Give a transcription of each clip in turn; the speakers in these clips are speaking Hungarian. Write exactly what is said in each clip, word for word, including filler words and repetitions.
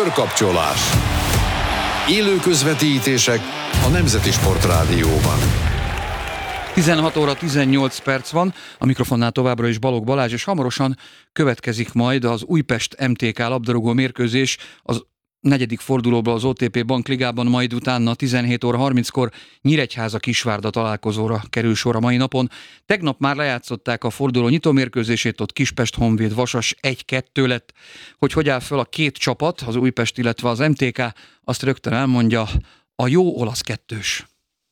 Körkapcsolás. Élő közvetítések a Nemzeti Sportrádióban. tizenhat óra tizennyolc perc van, a mikrofonnál továbbra is Balogh Balázs, és hamarosan következik majd az Újpest em té ká labdarúgó mérkőzés az negyedik fordulóban az o té pé Bankligában, majd utána tizenhét óra harminckor Nyíregyháza-Kisvárda találkozóra kerül sor a mai napon. Tegnap már lejátszották a forduló nyitómérkőzését, ott Kispest-Honvéd Vasas egy kettő lett. Hogy hogy áll föl a két csapat, az Újpest, illetve az em té ká, azt rögtön elmondja a jó olasz kettős.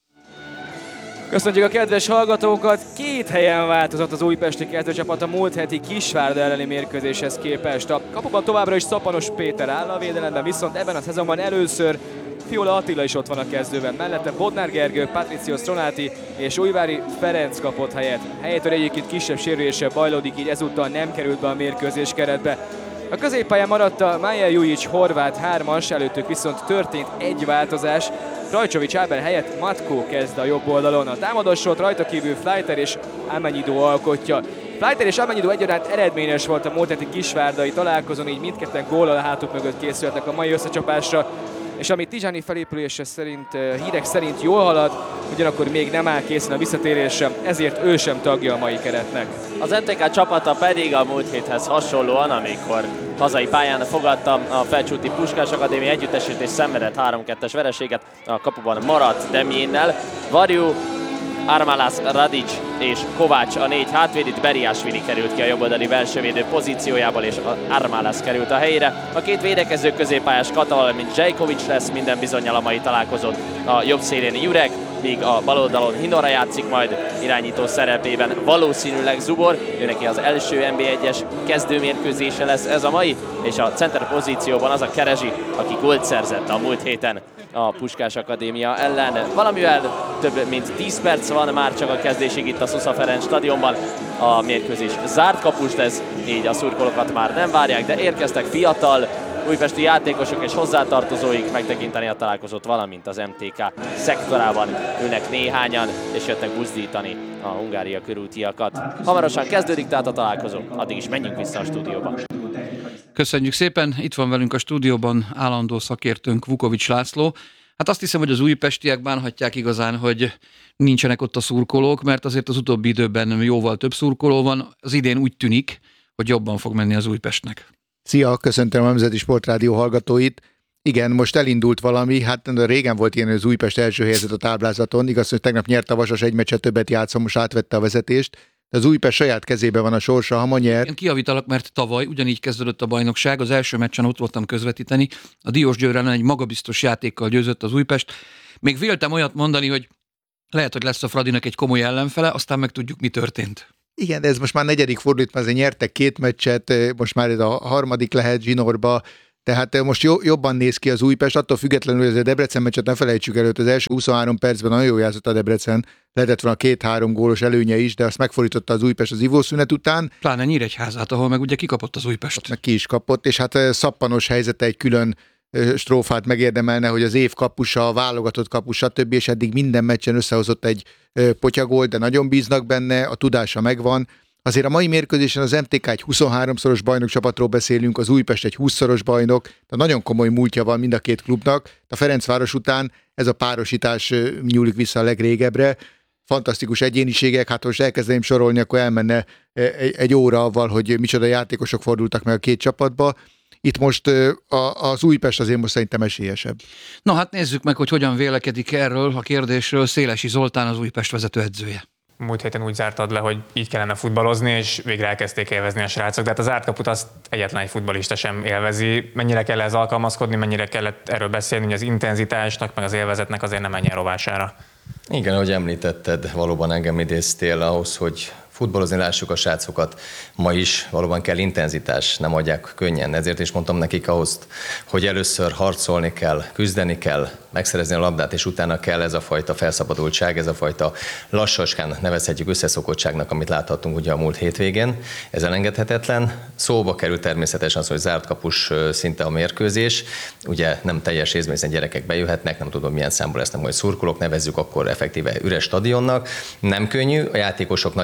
Köszönjük a kedves hallgatókat! Két helyen változott az újpesti kezdőcsapat a múlt heti Kisvárda elleni mérkőzéshez képest. A kapuban továbbra is Szapanos Péter áll, a védelemben viszont ebben a szezonban először Fiola Attila is ott van a kezdőben. Mellette Bodnár Gergő, Patricio Stronati és Újvári Ferenc kapott helyet. Helyétől egyébként kisebb sérüléssel bajlódik, így ezúttal nem került be a mérkőzés keretbe. A középpályán maradt a Maja Jujic horvát hármas, előttük viszont történt egy változás. Rajcsovics Ábel helyett Matko kezd a jobb oldalon. A támadósort rajta kívül Fleiter és Amenyidó alkotja. Fleiter és Amenyidó egyaránt eredményes volt a múlt heti kisvárdai találkozón, így mindketten góllal a hátuk mögött készültek a mai összecsapásra. És ami Tizsáni felépülése szerint, hírek szerint jól halad, ugyanakkor még nem áll készen a visszatérésre, ezért ő sem tagja a mai keretnek. Az em té ká csapata pedig a múlt héthez hasonlóan, amikor hazai pályán fogadta a Felcsúti Puskás Akadémia együttesét és szenvedett három kettes vereséget, a kapuban maradt Demjénnel. Varjú, Armalas, Radic és Kovács a négy hátvéd, itt Beriásvili került ki a jobboldali belsővédő pozíciójából, és Armalas került a helyére. A két védekező középpályás Kata, valamint Zsejkovics lesz minden bizonnyal a mai találkozón a jobb szélén Jurek, míg a bal oldalon Hinora játszik majd irányító szerepében valószínűleg Zubor, ő neki az első en bé egyes kezdőmérkőzése lesz ez a mai, és a center pozícióban az a Kerezsi, aki gólt szerzett a múlt héten a Puskás Akadémia ellen. Valamivel több mint tíz perc van már csak a kezdésig itt a Szusza Ferenc stadionban. A mérkőzés zárt kapust ez, így a szurkolókat már nem várják, de érkeztek fiatal újpesti játékosok és hozzátartozóik megtekinteni a találkozót, valamint az em té ká szektorában ülnek néhányan, és jöttek buzdítani a Hungária körútiakat. Hamarosan kezdődik tehát a találkozó, addig is menjünk vissza a stúdióba. Köszönjük szépen, itt van velünk a stúdióban állandó szakértőnk Vukovics László. Hát azt hiszem, hogy az újpestiek bánhatják igazán, hogy nincsenek ott a szurkolók, mert azért az utóbbi időben jóval több szurkoló van. Az idén úgy tűnik, hogy jobban fog menni az Újpestnek. Szia, köszöntöm a Nemzeti Sportrádió hallgatóit. Igen, most elindult valami, hát régen volt ilyen, hogy az Újpest első helyezett a táblázaton, igaz, hogy tegnap nyert a Vasas egy meccset többet játszom, most átvette a vezetést, de az Újpest saját kezében van a sorsa, ha ma nyer. Én kijavítalak, mert tavaly ugyanígy kezdődött a bajnokság, az első meccsen ott voltam közvetíteni, a Diósgyőr ellen egy magabiztos játékkal győzött az Újpest. Még véltem olyat mondani, hogy lehet, hogy lesz a Fradinak egy komoly ellenfele, aztán meg tudjuk, mi történt. Igen, de ez most már negyedik fordult, mert azért nyertek két meccset, most már ez a harmadik lehet zsinórba, tehát most jobban néz ki az Újpest, attól függetlenül, hogy ez a Debrecen meccset ne felejtsük előtt, az első huszonhárom percben nagyon jól játszott a Debrecen, lehetett volna két-három gólos előnye is, de azt megfordította az Újpest az ivószünet után. Pláne Nyíregyházát, ahol meg ugye kikapott az Újpest. Ott meg ki is kapott, és hát szappanos helyzete egy külön strófát megérdemelne, hogy az év kapusa, a válogatott kapusa, stb. És eddig minden meccsen összehozott egy potyagolt, de nagyon bíznak benne, a tudása megvan. Azért a mai mérkőzésen az em té ká egy huszonháromszoros bajnokcsapatról beszélünk, az Újpest egy húszszoros bajnok, de nagyon komoly múltja van mind a két klubnak. A Ferencváros után ez a párosítás nyúlik vissza a legrégebbre. Fantasztikus egyéniségek, hát most elkezdeném sorolni, akkor elmenne egy óra avval, hogy micsoda játékosok fordultak meg a két csapatba. Itt most az Újpest azért most szerintem esélyesebb. Na hát nézzük meg, hogy hogyan vélekedik erről a kérdésről Szélesi Zoltán, az Újpest vezetőedzője. Múlt héten úgy zártad le, hogy így kellene futballozni, és végre elkezdték élvezni a srácok, de hát az ártkaput azt egyetlen egy futballista sem élvezi. Mennyire kell ez alkalmazkodni, mennyire kellett erről beszélni, hogy az intenzitásnak, meg az élvezetnek azért nem menjen rovására? Igen, ahogy említetted, valóban engem idéztél ahhoz, hogy futballozni lássuk a srácokat. Ma is valóban kell intenzitás, nem adják könnyen. Ezért is mondtam nekik ahhoz, hogy először harcolni kell, küzdeni kell, megszerezni a labdát, és utána kell ez a fajta felszabadultság, ez a fajta lassaskán nevezhetjük összeszokottságnak, amit láthattunk ugye a múlt hétvégén. Ez elengedhetetlen. Szóba kerül természetesen az, hogy zárt kapus szinte a mérkőzés. Ugye nem teljes részben gyerekek bejöhetnek, nem tudom milyen számból lesznek majd szurkolók, nevezzük akkor effektíve üres stadionnak. Nem könnyű, a játékosok nagyon nagy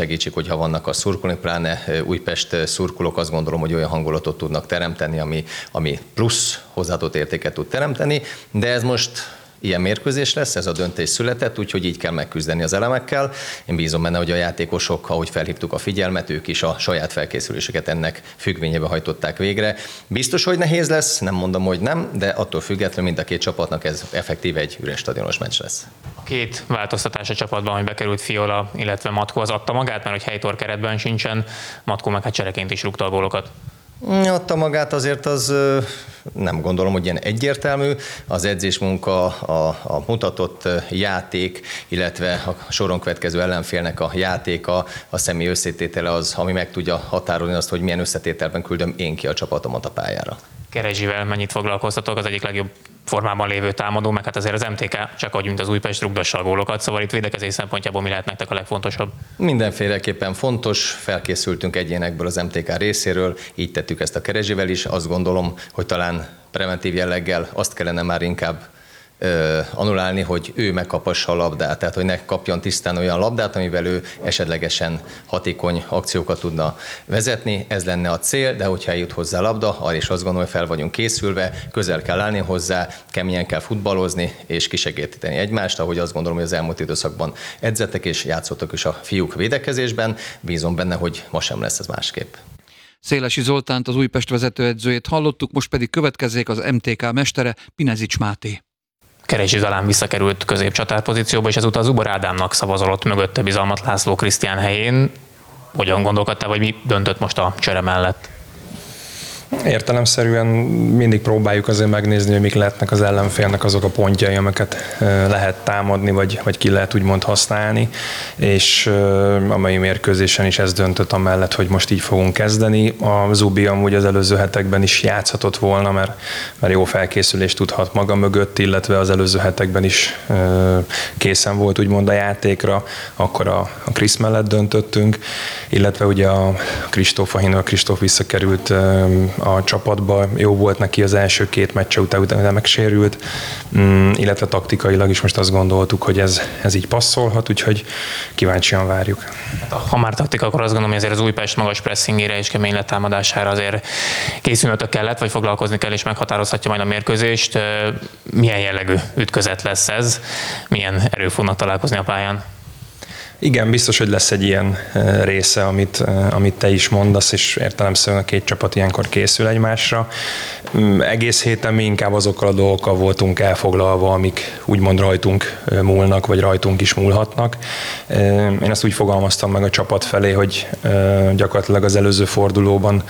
segítség, hogyha vannak a szurkolók, pláne Újpest szurkolók, azt gondolom, hogy olyan hangulatot tudnak teremteni, ami, ami plusz hozzáadott értéket tud teremteni, de ez most ilyen mérkőzés lesz, ez a döntés született, úgyhogy így kell megküzdeni az elemekkel. Én bízom benne, hogy a játékosok, ahogy felhívtuk a figyelmet, ők is a saját felkészüléseket ennek függvényébe hajtották végre. Biztos, hogy nehéz lesz, nem mondom, hogy nem, de attól függetlenül mind a két csapatnak ez effektív egy üres stadionos meccs lesz. A két változtatás a csapatban, hogy bekerült Fiola, illetve Matkó, az adta magát, mert hogy helytor keretben sincsen, Matkó meg hát csereként is rúgta a gólokat. Adta magát, azért az nem gondolom, hogy ilyen egyértelmű. Az edzésmunka, a, a mutatott játék, illetve a soron következő ellenfélnek a játéka, a személy összetétele az, ami meg tudja határolni azt, hogy milyen összetételben küldöm én ki a csapatomat a pályára. Kerezsivel mennyit foglalkoztatok, az egyik legjobb formában lévő támadó, meg hát azért az em té ká, csak ahogy mint az Újpest, rugdassa a gólokat, szóval itt védekezés szempontjából mi lehet nektek a legfontosabb? Mindenféleképpen fontos, felkészültünk egyénekből az em té ká részéről, így tettük ezt a Kerezsivel is, azt gondolom, hogy talán preventív jelleggel azt kellene már inkább annulálni, hogy ő megkapassa a labdát, tehát hogy ne kapjon tisztán olyan labdát, amivel ő esetlegesen hatékony akciókat tudna vezetni, ez lenne a cél, de hogyha jut hozzá a labda, arra is azt gondolom, hogy fel vagyunk készülve, közel kell állni hozzá, keményen kell futballozni és kisegíteni egymást, ahogy azt gondolom, hogy az elmúlt időszakban edzettek és játszottak is a fiúk védekezésben, bízom benne, hogy ma sem lesz ez másképp. Szélesi Zoltánt, az Újpest vezetőedzőjét hallottuk, most pedig következzék az em té ká mestere, Pinezics Máté. Kerezsi Zalán visszakerült középcsatár pozícióba, és ezúttal Zubar Ádámnak szavazolott mögötte bizalmat László Krisztián helyén. Hogyan gondolkodtál, vagy mi döntött most a csere mellett? Értelemszerűen mindig próbáljuk azért megnézni, hogy mik lehetnek az ellenfélnek azok a pontjai, amiket lehet támadni, vagy, vagy ki lehet úgymond használni, és a mai mérkőzésen is ez döntött amellett, hogy most így fogunk kezdeni. A Zubi amúgy az előző hetekben is játszhatott volna, mert, mert jó felkészülést tudhat maga mögött, illetve az előző hetekben is készen volt úgymond a játékra, akkor a, a Krisz mellett döntöttünk, illetve ugye a Kristóf, a Hinő Kristóf visszakerült a csapatba, jó volt neki az első két meccse után, utána megsérült, mm, illetve taktikailag is most azt gondoltuk, hogy ez, ez így passzolhat, úgyhogy kíváncsian várjuk. Ha már taktika, akkor azt gondolom, hogy azért az Újpest magas pressingére és kemény letámadására azért készülnötök kellett, vagy foglalkozni kell, és meghatározhatja majd a mérkőzést. Milyen jellegű ütközet lesz ez? Milyen erők fognak találkozni a pályán? Igen, biztos, hogy lesz egy ilyen része, amit, amit te is mondasz, és értelemszerűen a két csapat ilyenkor készül egymásra. Egész héten mi inkább azokkal a dolgokkal voltunk elfoglalva, amik úgymond rajtunk múlnak, vagy rajtunk is múlhatnak. Én ezt úgy fogalmaztam meg a csapat felé, hogy gyakorlatilag az előző fordulóban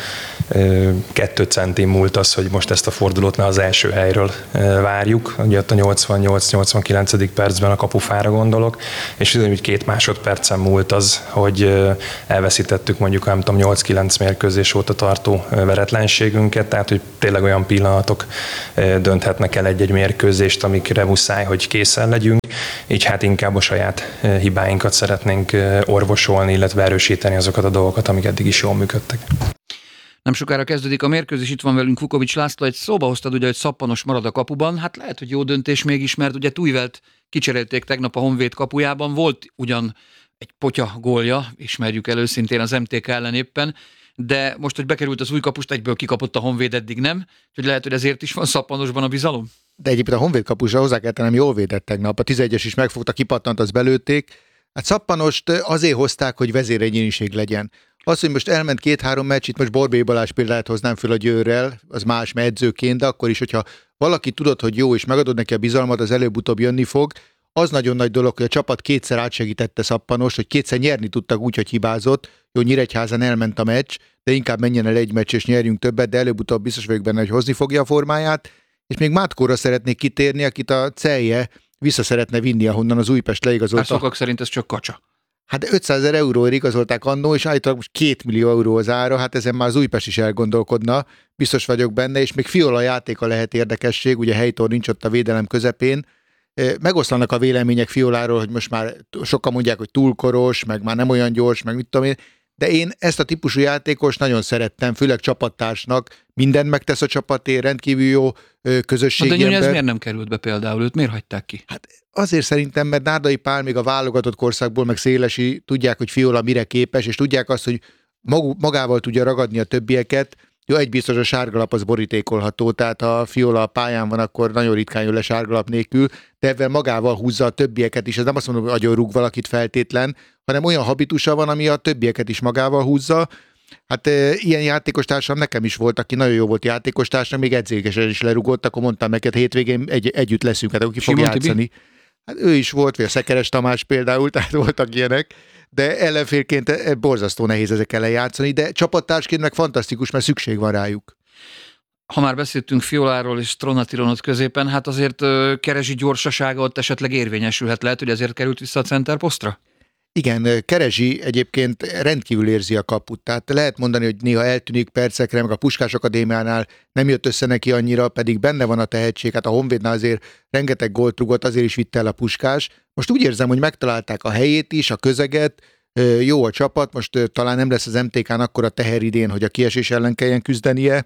kettő centim múlt az, hogy most ezt a fordulót ne az első helyről várjuk. Ugye ott a nyolcvannyolc-nyolcvankilencedik percben a kapufára gondolok, és úgy két másodpercen múlt az, hogy elveszítettük mondjuk, nem tudom, nyolc-kilenc mérkőzés óta tartó veretlenségünket, tehát hogy tényleg olyan pillanatok dönthetnek el egy-egy mérkőzést, amikre muszáj, hogy készen legyünk, így hát inkább a saját hibáinkat szeretnénk orvosolni, illetve erősíteni azokat a dolgokat, amik eddig is jól működtek. Nem sokára kezdődik a mérkőzés, itt van velünk Vukovics László, egy szóba hoztad ugye, hogy Szappanos marad a kapuban, hát lehet, hogy jó döntés mégis, mert ugye Tújvelt kicserélték tegnap a Honvéd kapujában, volt ugyan egy potya gólja, ismerjük el őszintén az em té ká ellen éppen, de most, hogy bekerült az új kapust, egyből kikapott a Honvéd, eddig nem, úgyhogy lehet, hogy ezért is van Szappanosban a bizalom? De egyébként a Honvéd kapusra hozzá kell tennem, jól védett tegnap, a tizenegyes is megfogta, kipattant, azt belőtték. Hát Szappanost azért hozták, hogy vezéregyéniség legyen. Az, hogy most elment két-három meccs, itt most Borbély Balázs példát hoznám föl a Győrrel, az más edzőként, de akkor is, hogyha valaki tudod, hogy jó, és megadod neki a bizalmat, az előbb-utóbb jönni fog, az nagyon nagy dolog, hogy a csapat kétszer átsegítette Szappanost, hogy kétszer nyerni tudtak úgy, hogy hibázott. Jó, Nyíregyházan elment a meccs, de inkább menjen el egy meccs, és nyerjünk többet, de előbb-utóbb biztos vagyok benne, hogy hozni fogja a formáját. És még Mátkóra szeretnék kitérni, akit a Celje vissza szeretne vinni, ahonnan az Újpest leigazolta. Hát sokak szerint ez csak kacsa. Hát ötszázezer euróért igazolták annó, és állítólag most két millió euró az ára, hát ezen már az Újpest is elgondolkodna, biztos vagyok benne, és még Fiola játéka lehet érdekesség, ugye Heitor nincs ott a védelem közepén. Megoszlanak a vélemények Fioláról, hogy most már sokan mondják, hogy túl koros, meg már nem olyan gyors, meg mit tudom én. de én ezt a típusú játékos nagyon szerettem, főleg csapattársnak, mindent megtesz a csapatért, rendkívül jó közösségi ember. De ember. ez miért nem került be például? Őt miért hagyták ki? Hát azért szerintem, mert Nárdai Pál még a válogatott korszakból, meg Szélesi tudják, hogy Fiola mire képes, és tudják azt, hogy magával tudja ragadni a többieket. Jó, egy biztos, a sárgalap az borítékolható, tehát ha a Fiola a pályán van, akkor nagyon ritkán jön le sárgalap nélkül, de ebben magával húzza a többieket is. Ez nem azt mondom, hogy agyon rúg valakit feltétlen, hanem olyan habitusa van, ami a többieket is magával húzza. Hát e, ilyen játékostársam nekem is volt, aki nagyon jó volt játékostársam, még edzékesen is lerugott, akkor mondtam neked, hétvégén egy, együtt leszünk, hát aki fog Simon játszani. Tibi? Hát ő is volt, vagy a Szekeres Tamás például, tehát voltak ilyenek, de ellenfélként borzasztó nehéz ezek ellen játszani, de csapattársként meg fantasztikus, mert szükség van rájuk. Ha már beszéltünk Fioláról és Stronatiron ott középen, hát azért uh, Kerezsi gyorsasága ott esetleg érvényesülhet, lehet, hogy ezért került vissza a centerposztra? Igen, Kerezsi egyébként rendkívül érzi a kaput, tehát lehet mondani, hogy néha eltűnik percekre, meg a Puskás Akadémiánál nem jött össze neki annyira, pedig benne van a tehetség, hát a Honvédnál azért rengeteg gólt rugott, azért is vitte el a Puskás. Most úgy érzem, hogy megtalálták a helyét is, a közeget, jó a csapat, most talán nem lesz az em té kán akkora teher idén, hogy a kiesés ellen kelljen küzdenie.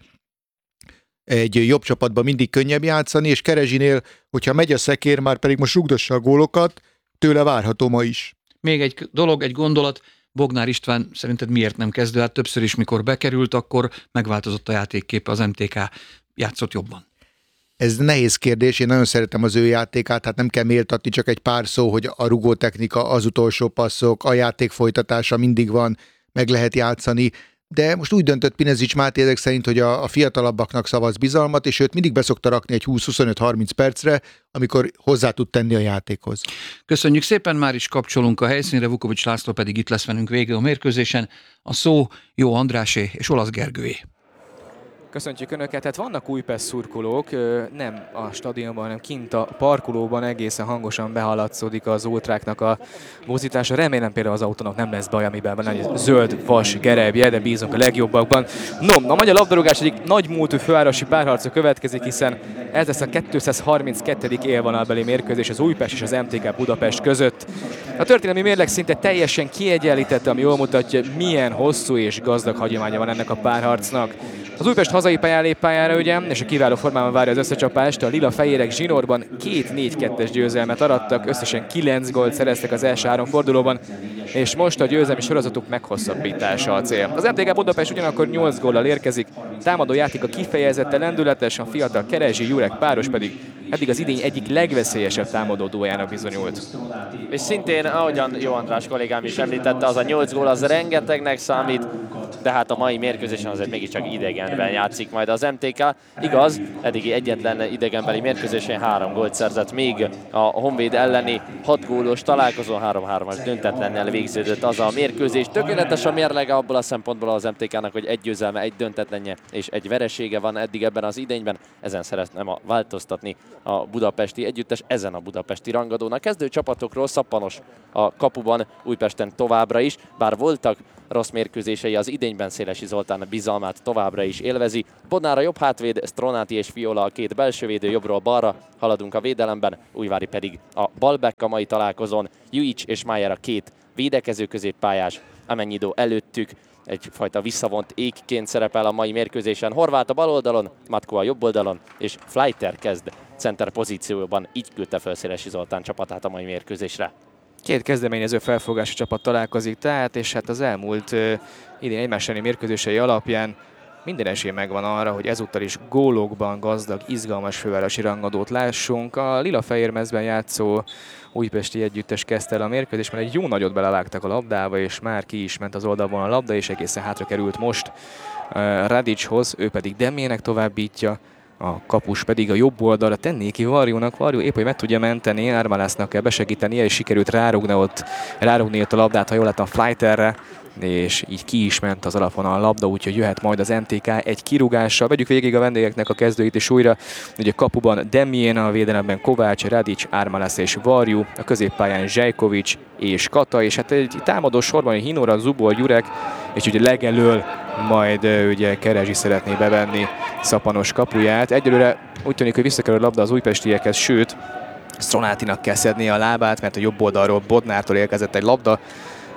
Egy jobb csapatban mindig könnyebb játszani, és Kerezsinél, hogyha megy a szekér, már pedig most rugdossa a gólokat, tőle várható ma is. Még egy dolog, egy gondolat, Bognár István szerinted miért nem kezdő? Hát többször is, mikor bekerült, akkor megváltozott a játékképe, az em té ká játszott jobban. Ez nehéz kérdés, én nagyon szeretem az ő játékát, tehát nem kell méltatni, csak egy pár szó, hogy a rugótechnika, az utolsó passzok, a játék folytatása mindig van, meg lehet játszani, de most úgy döntött Pinezics Máté ezek szerint, hogy a, a fiatalabbaknak szavaz bizalmat, és őt mindig beszokta rakni egy húsz-huszonöt-harminc percre, amikor hozzá tud tenni a játékhoz. Köszönjük szépen, már is kapcsolunk a helyszínre, Vukovics László pedig itt lesz velünk végig a mérkőzésen. A szó Jó Andrásé és Olasz Gergőé. Köszöntjük Önöket, hát vannak Újpest szurkolók, nem a stadionban, hanem kint a parkolóban egészen hangosan behaladszódik az ultráknak a mozítása. Remélem például az autónak nem lesz baj, amiben van egy zöld vas gerebje, de bízunk a legjobbakban. No, a magyar labdarúgás egyik nagy múltú fővárosi párharca következik, hiszen ez lesz a kétszázharminckettedik élvonalbeli mérkőzés az Újpest és az em té ká Budapest között. A történelmi mérleg szinte teljesen kiegyenlítette, ami jól mutatja, milyen hosszú és gazdag hagyománya van ennek a párharcnak. Az Újpest hazai pályán lép pályára, ugye, és a kiváló formában várja az összecsapást. A lila-fehérek zsinórban két négy kettes győzelmet arattak, összesen kilenc gólt szereztek az első három fordulóban, és most a győzelmi sorozatuk meghosszabbítása a cél. Az em té ká Budapest ugyanakkor nyolc góllal érkezik, támadó játéka kifejezetten lendületes, a fiatal Kerezsi Jurek páros pedig eddig az idény egyik legveszélyesebb támadó duójának bizonyult. És szintén, ahogyan Jó András kollégám is említette, az a nyolc gól az rengetegnek számít, de hát a mai mérkőzésen azért mégiscsak idegenben játszik majd az em té ká. Igaz, eddigi egyetlen idegenbeli mérkőzésen három gólt szerzett, még a Honvéd elleni hat gólos találkozón három-hármas döntetlennel végződött az a mérkőzés. Tökéletes a mérlege abból a szempontból az em té kának, hogy egy győzelme, egy döntetlenje és egy veresége van eddig ebben az idényben. Ezen szeretném változtatni a budapesti együttes, ezen a budapesti rangadón. A kezdő csapatokról szappanos a kapuban Újpesten továbbra is, bár voltak rossz mérkőzései, az idényben Szélesi Zoltán bizalmát továbbra is élvezi. Bodnár a jobb hátvéd, Stronati és Fiola a két belsővédő, jobbról balra haladunk a védelemben, Újvári pedig a balback a mai találkozón, Juic és Májer a két védekező középpályás, Amennyidó előttük egyfajta visszavont égként szerepel a mai mérkőzésen. Horváth a bal oldalon, Matko a jobb oldalon, és Fleiter kezd center pozícióban, így küldte fel Szélesi Zoltán csapatát a mai mérkőzésre. Két kezdeményező felfogású csapat találkozik tehát, és hát az elmúlt uh, idén egymás elleni mérkőzései alapján minden esély megvan arra, hogy ezúttal is gólokban gazdag, izgalmas fővárosi rangadót lássunk. A lila-fehér mezben játszó újpesti együttes kezdte el a mérkőzést, mert egy jó nagyot belevágtak a labdába, és már ki is ment az oldalban a labda, és egészen hátra került most uh, Radichoz, ő pedig Demjének továbbítja, a kapus pedig a jobb oldalra tenné ki Varjónak. Varjó épp, hogy meg tudja menteni, Ármalásznak kell besegítenie, és sikerült rárugni ott, rárugni ott a labdát, ha jól láttam, Fleiterre, és így ki is ment az alapon a labda, úgyhogy jöhet majd az em té ká egy kirúgással. Vegyük végig a vendégeknek a kezdőit is újra. Ugye kapuban Demjén, a védelemben Kovács, Radic, Ármalász és Varjú, a középpályán Zsejkovics és Kata, és hát egy támadó sorban Hinora, Zubor, Jurek, és ugye legelől majd ugye Kerezsi szeretné bevenni Szappanos kapuját. Egyelőre úgy tűnik, hogy visszakerül a labda az újpestiekhez, sőt, Stronatinak kell szednie a lábát, mert a jobb oldalról Bodnártól érkezett egy labda,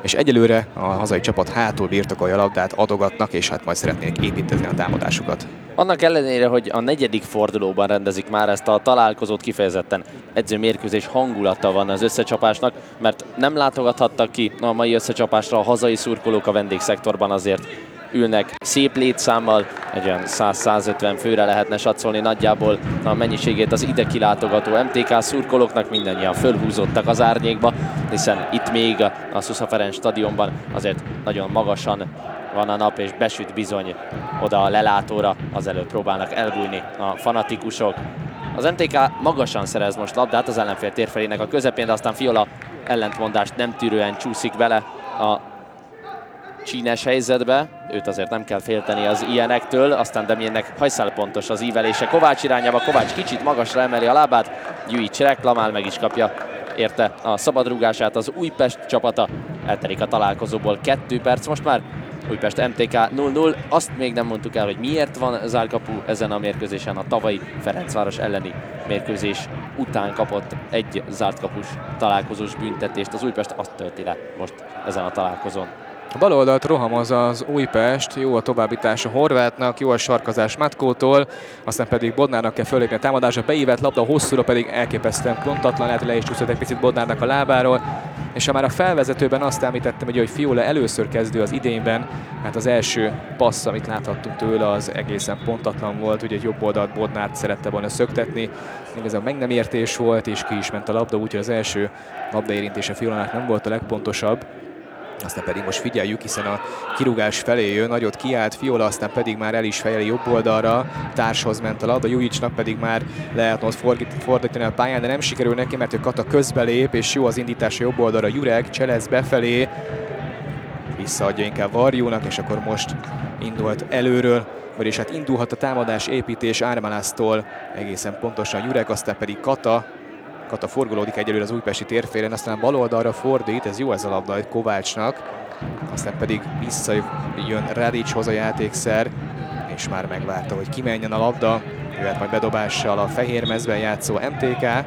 és egyelőre a hazai csapat hátul birtokolja a labdát, adogatnak, és hát majd szeretnék építeni a támadásukat. Annak ellenére, hogy a negyedik fordulóban rendezik már ezt a találkozót, kifejezetten edzőmérkőzés hangulata van az összecsapásnak, mert nem látogathattak ki a mai összecsapásra a hazai szurkolók, a vendégszektorban azért ülnek szép létszámmal, egy olyan száz-százötven főre lehetne satszolni nagyjából a mennyiségét az ide kilátogató em té ká szurkolóknak, mindannyian fölhúzódtak az árnyékba, hiszen itt még a Szusza Ferenc stadionban azért nagyon magasan van a nap, és besüt bizony oda a lelátóra, azelőtt próbálnak elbújni a fanatikusok. Az em té ká magasan szerez most labdát az ellenfél térfelének a közepén, de aztán Fiola ellentmondást nem tűrően csúszik bele a csínes helyzetbe, őt azért nem kell félteni az ilyenektől, aztán Demjénnek hajszálpontos az ívelése Kovács irányába, Kovács kicsit magasra emeli a lábát, Gyűjts reklamál, meg is kapja érte a szabadrúgását az Újpest csapata, eltelik a találkozóból kettő perc most már, Újpest em té ká nulla nulla, azt még nem mondtuk el, hogy miért van zárkapu ezen a mérkőzésen, a tavalyi Ferencváros elleni mérkőzés után kapott egy zártkapus találkozós büntetést, az Újpest azt tölti le most ezen a találkozón. A bal oldalt rohamoz az Újpest, jó a továbbítás a Horvátnak, jó a sarkazás Matkótól, aztán pedig Bodnárnak kell fölépni a támadásra, beívett labda, hosszúra pedig elképesztően pontatlan, lehet, hogy le is csúszott egy picit Bodnárnak a lábáról, és ha már a felvezetőben azt említettem, hogy Fiola először kezdő az idényben, hát az első passz, amit láthattunk tőle, az egészen pontatlan volt, ugye egy jobb oldalt Bodnárt szerette volna szöktetni, igazán meg nem értés volt, és ki is ment a labda, úgyhogy az első labdaérintése Fiolának nem volt a legpontosabb. Aztán pedig most figyeljük, hiszen a kirúgás felé jön, nagyot kiállt Fiola, aztán pedig már el is fejeli jobb oldalra, társhoz ment a labda, Jujicsnak pedig már lehetne ott fordítani a pályán, de nem sikerül neki, mert ő Kata közbelép, és jó az indítás a jobb oldalra, Jurek, Cselesz befelé, visszaadja inkább Varjúnak, és akkor most indult előről, vagyis hát indulhat a támadás építés Ármalásztól egészen pontosan Jurek, aztán pedig Kata, Kata forgolódik egyelőre az újpesti térfélen, aztán bal oldalra fordít, ez jó ez a labda egy Kovácsnak, aztán pedig visszajön Radicshoz a játékszer, és már megvárta, hogy kimenjen a labda, jöhet majd bedobással a fehér mezben játszó em té ká.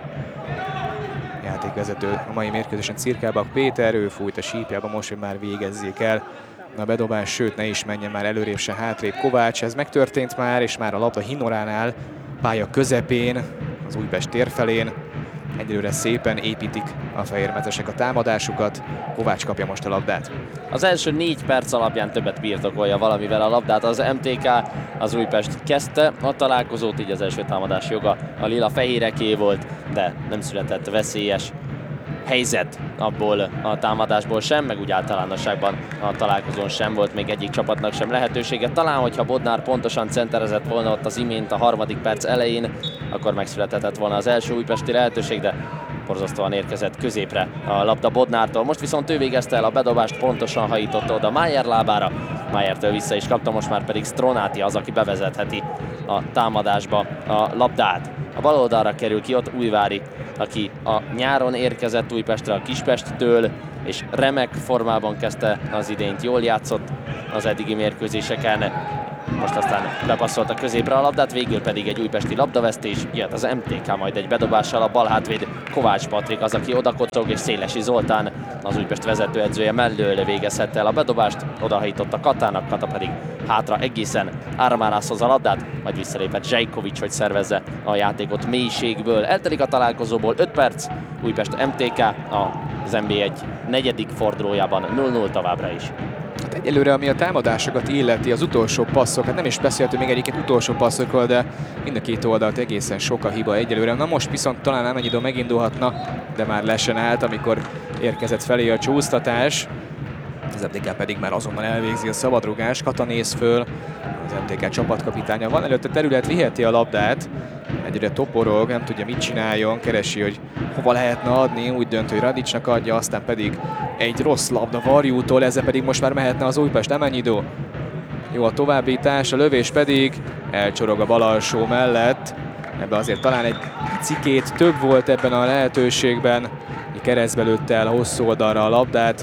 Játékvezető a mai mérkőzésen Cirkálbak Péter, ő fújt a sípjába most, hogy már végezzék el a bedobás, sőt ne is menjen már előrébb se hátrébb Kovács, ez megtörtént már, és már a labda Hinoránál, pálya közepén, az Újpest térfelén. Egyelőre szépen építik a fehérmezesek a támadásukat, Kovács kapja most a labdát. Az első négy perc alapján többet birtokolja valamivel a labdát az em té ká, az Újpest kezdte a találkozót, így az első támadás joga a lila fehéreké volt, de nem született veszélyes helyzet abból a támadásból sem, meg úgy általánosságban a találkozón sem volt még egyik csapatnak sem lehetősége. Talán, hogyha Bodnár pontosan centerezett volna ott az imént a harmadik perc elején, akkor megszülethetett volna az első újpesti lehetőség, de borzasztóan érkezett középre a labda Bodnártól. Most viszont ő végezte el a bedobást, pontosan hajította oda Májer lábára. Májertől vissza is kapta, most már pedig Stronati az, aki bevezetheti a támadásba a labdát. A bal oldalra kerül ki ott Újvári, aki a nyáron érkezett Újpestre a Kispesttől, és remek formában kezdte az idényt, jól játszott az eddigi mérkőzéseken. Most aztán bepasszolt a középre a labdát, végül pedig egy újpesti labdavesztés, jöhet az em té ká majd egy bedobással, a bal hátvéd Kovács Patrik az, aki odakocog, és Szélesi Zoltán, az Újpest vezetőedzője mellől végezhette el a bedobást, odahajított Katának, Kata pedig hátra egészen Ármánászhoz a labdát, majd visszalépett Zsejkovics, hogy szervezze a játékot mélységből. Eltelik a találkozóból öt perc, Újpest em té ká az en bé egy negyedik fordulójában nulla nulla továbbra is. Hát egyelőre, ami a támadásokat illeti, az utolsó passzok, hát nem is beszéltünk még egyiket utolsó passzokról, de mind a két oldalt egészen sok a hiba egyelőre. Na most viszont talán nem egy idő megindulhatna, de már lesen állt, amikor érkezett felé a csúsztatás. Az em té ká pedig már azonnal elvégzi a szabadrugást, Kata néz föl, az em té ká csapatkapitánya van előtte terület, viheti a labdát, egyre toporog, nem tudja mit csináljon, keresi, hogy hova lehetne adni, úgy dönt, hogy Radicsnak adja, aztán pedig egy rossz labda Varjútól, ezzel pedig most már mehetne az Újpest, Emenyidó. Jó a továbbítás, a lövés pedig elcsorog a bal alsó mellett, ebben azért talán egy cikét több volt ebben a lehetőségben, keresztbe lőtte el hosszú oldalra a labdát,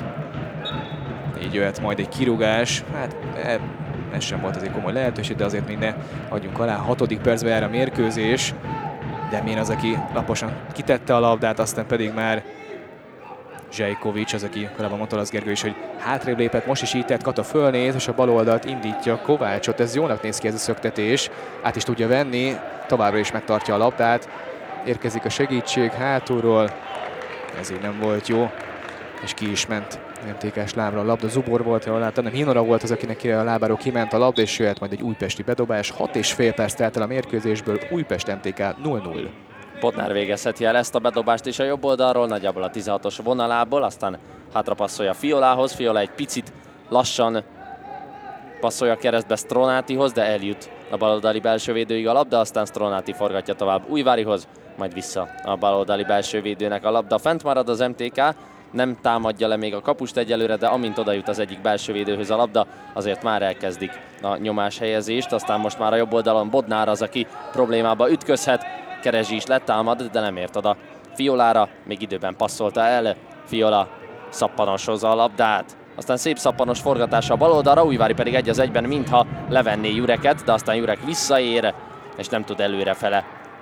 így jöhet majd egy kirúgás, hát ez sem volt azért komoly lehetőség, de azért még ne adjunk alá. Hatodik percben jár a mérkőzés, de Demjén az, aki laposan kitette a labdát, aztán pedig már Zsejkovics az, aki korábban mondta az Gergő is, hogy hátrébb lépett, most is így tett, Kata fölnéz, és a bal oldalt indítja Kovácsot. Ez jónak néz ki ez a szöktetés, át is tudja venni, továbbra is megtartja a labdát. Érkezik a segítség hátulról, ez így nem volt jó, és ki is ment em té ká-s lábra a labda. Zubor volt, jól láttam, nem Hinora volt az, akinek a lábáról kiment a labda, és jöhet majd egy újpesti bedobás. hat és fél perc telt el a mérkőzésből, Újpest em té ká nulla nulla. Bodnár végezheti el ezt a bedobást is a jobb oldalról, nagyjából a tizenhatos vonalából, aztán hátra passzolja Fiolához. Fiola egy picit lassan passzolja keresztbe Stronátihoz, de eljut a baloldali belsővédőig a labda, aztán Stronati forgatja tovább Újvárihoz, majd vissza a baloldali belsővédőnek a labda. Fent marad az em té ká, nem támadja le még a kapust egyelőre, de amint oda jut az egyik belsővédőhöz a labda, azért már elkezdik a nyomás helyezést, aztán most már a jobb oldalon Bodnár az, aki problémába ütközhet. Kerezsi is letámad, de nem ért oda Fiolára, még időben passzolta el. Fiola szappanosozza a labdát, aztán szép szappanos forgatása a bal oldalra, Újvári pedig egy az egyben mintha levenné Jureket, de aztán Jurek visszaér, és nem tud előrefele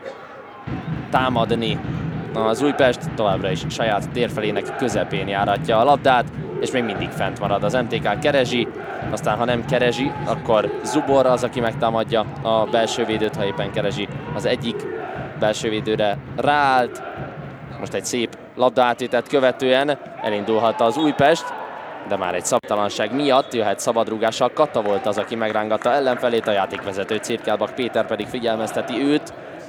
támadni. Az Újpest továbbra is saját térfelének közepén járatja a labdát, és még mindig fent marad az em té ká. Kerezsi, aztán ha nem Kerezsi, akkor Zubor az, aki megtámadja a belsővédőt, ha éppen Kerezsi az egyik belsővédőre ráállt. Most egy szép labdaátételt követően elindulhat az Újpest, de már egy szabtalanság miatt jöhet szabadrúgással. Kata volt az, aki megrángatta ellenfelét, a játékvezető Cirkelbak Péter pedig figyelmezteti őt.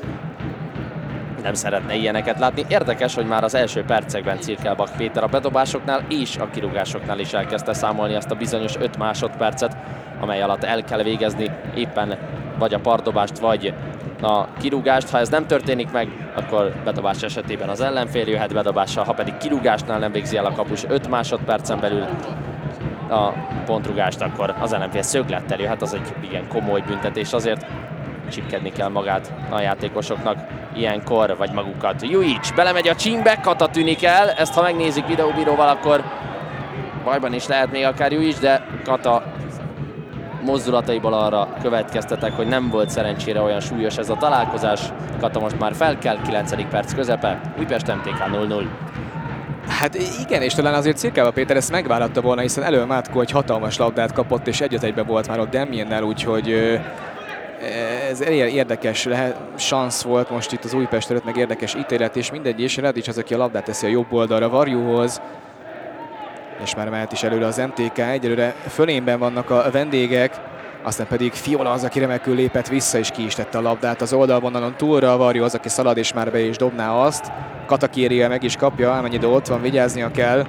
Nem szeretne ilyeneket látni. Érdekes, hogy már az első percekben Cirkelbak Péter a bedobásoknál és a kirúgásoknál is elkezdte számolni azt a bizonyos öt másodpercet, amely alatt el kell végezni éppen vagy a pardobást, vagy a kirúgást. Ha ez nem történik meg, akkor bedobás esetében az ellenfél jöhet bedobással, ha pedig kirúgásnál nem végzi el a kapus öt másodpercen belül a pontrúgást, akkor az ellenfél szöglettel jöhet, az egy igen komoly büntetés, azért csipkedni kell magát a játékosoknak ilyenkor, vagy magukat. Jujic belemegy a csímbe, Kata tűnik el, ezt ha megnézik videóbíróval, akkor bajban is lehet még akár Jujic, de Kata mozdulataiból arra következtetek, hogy nem volt szerencsére olyan súlyos ez a találkozás. Kata most már fel kell, kilencedik perc közepe, Újpest em té ká nulla nulla. Hát igen, és talán azért Cirkelbak Péter ezt megvállatta volna, hiszen elő Mátko egy hatalmas labdát kapott, és egy az egybe volt már ott Demiennel, úgyhogy ez érdekes lehet, szansz volt most itt az Újpest előtt, meg érdekes ítélet, és mindegy, és Radics az, aki a labdát teszi a jobb oldalra Varjúhoz, és már mehet is előre az em té ká. Egyelőre fölénben vannak a vendégek, aztán pedig Fiola az, aki remekül lépett vissza, és ki is tette a labdát az oldalvonalon túlra. Varjú az, aki szalad, és már be is dobná azt. Kata kéri, meg is kapja, amennyire ott van, vigyáznia kell.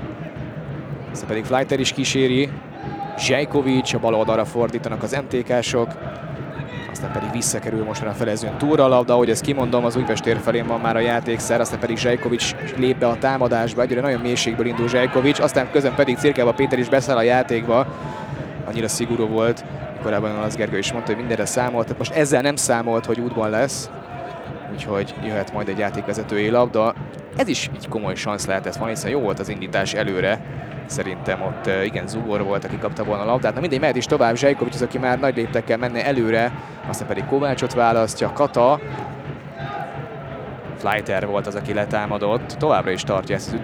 Aztán pedig Fleiter is kíséri. Zsejkovics, a bal oldalra fordítanak az em té ká-sok. Aztán pedig visszakerül most már a felezőn túlra a labda, ahogy ezt kimondom, az Újpest tér felén van már a játékszer, aztán pedig Zsejkovics lép be a támadásba, egyre nagyon mélységből indul Zsejkovics, aztán közben pedig Cirkelbak Péter is beszáll a játékba, annyira szigorú volt, korábban az Gergő is mondta, hogy mindenre számolt, tehát most ezzel nem számolt, hogy útban lesz, úgyhogy jöhet majd egy játékvezetői labda. Ez is egy komoly szansz lehetett volna, hiszen jó volt az indítás előre. Szerintem ott igen, Zubor volt, aki kapta volna a labdát. Na mindegy, mehet is tovább, Zsejkovics az, aki már nagy léptekkel menne előre, aztán pedig Kovácsot választja, Kata. Fleiter volt az, aki letámadott, továbbra is tartja ezt az